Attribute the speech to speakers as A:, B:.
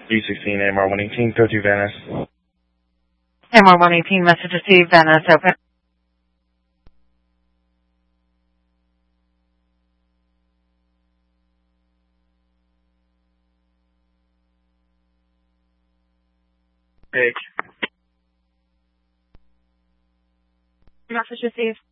A: 316 AMR 118, go to Venice.
B: AMR 118, message received, Venice, open.
A: Page.
B: Message received.